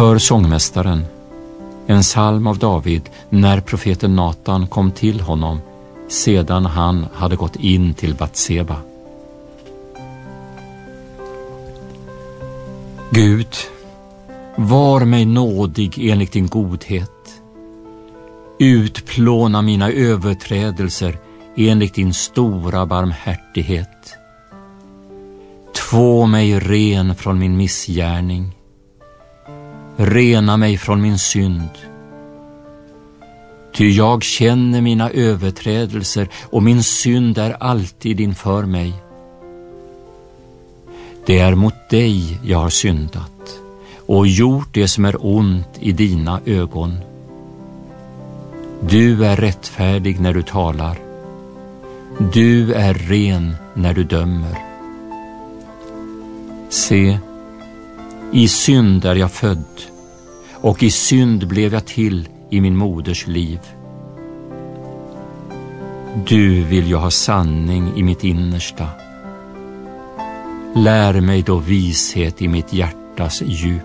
Hör sångmästaren, en psalm av David, när profeten Natan kom till honom sedan han hade gått in till Batseba. Gud, var mig nådig enligt din godhet. Utplåna mina överträdelser enligt din stora barmhärtighet. Två mig ren från min missgärning. Rena mig från min synd. Ty jag känner mina överträdelser och min synd är alltid inför mig. Det är mot dig jag har syndat och gjort det som är ont i dina ögon. Du är rättfärdig när du talar. Du är ren när du dömer. Se, i synd är jag född och i synd blev jag till i min moders liv. Du vill ju ha sanning i mitt innersta. Lär mig då vishet i mitt hjärtas djup.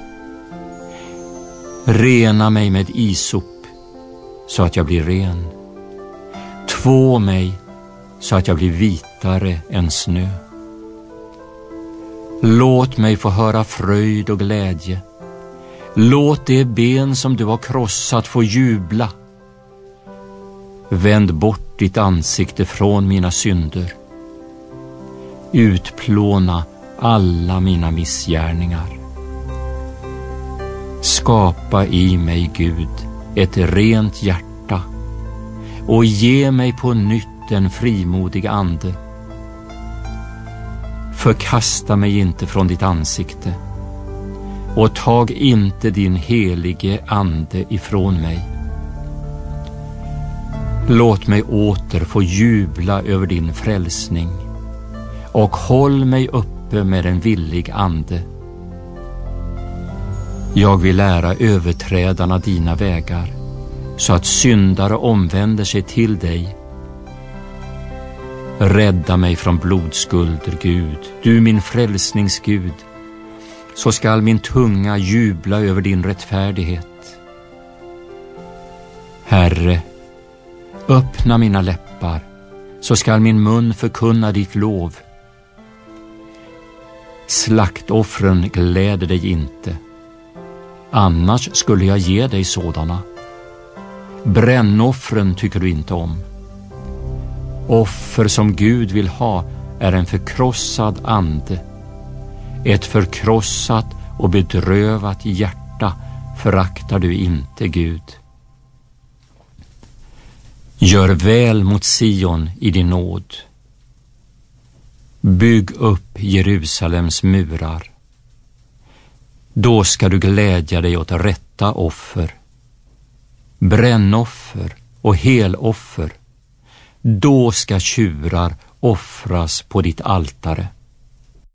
Rena mig med isop så att jag blir ren. Två mig så att jag blir vitare än snö. Låt mig få höra fröjd och glädje. Låt det ben som du har krossat få jubla. Vänd bort ditt ansikte från mina synder. Utplåna alla mina missgärningar. Skapa i mig, Gud, ett rent hjärta och ge mig på nytt en frimodig ande. Förkasta mig inte från ditt ansikte och tag inte din helige ande ifrån mig. Låt mig åter få jubla över din frälsning och håll mig uppe med en villig ande. Jag vill lära överträdarna dina vägar så att syndare omvänder sig till dig. Rädda mig från blodskulder, Gud, du min frälsningsgud, så skall min tunga jubla över din rättfärdighet. Herre, öppna mina läppar, så skall min mun förkunna ditt lov. Slaktoffren gläder dig inte, annars skulle jag ge dig sådana. Brännoffren tycker du inte om. Offer som Gud vill ha är en förkrossad ande. Ett förkrossat och bedrövat hjärta föraktar du inte, Gud. Gör väl mot Sion i din nåd. Bygg upp Jerusalems murar. Då ska du glädja dig åt rätta offer, brännoffer och heloffer. Då ska tjurar offras på ditt altare.